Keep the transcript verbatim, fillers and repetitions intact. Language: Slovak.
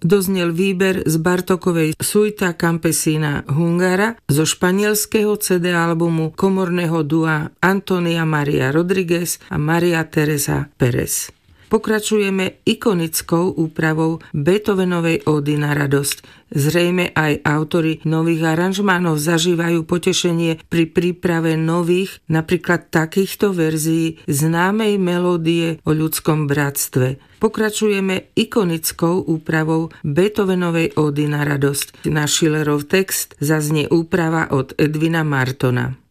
doznel výber z Bartókovej Suita Campesina Hungara zo španielského cé dé albumu komorného dua Antonia Maria Rodriguez a Maria Teresa Pérez. Pokračujeme ikonickou úpravou Beethovenovej ódy na radosť. Zrejme aj autori nových aranžmánov zažívajú potešenie pri príprave nových, napríklad takýchto verzií známej melódie o ľudskom bratstve. Pokračujeme ikonickou úpravou Beethovenovej ódy na radosť. Na Schillerov text zaznie úprava od Edwina Martona.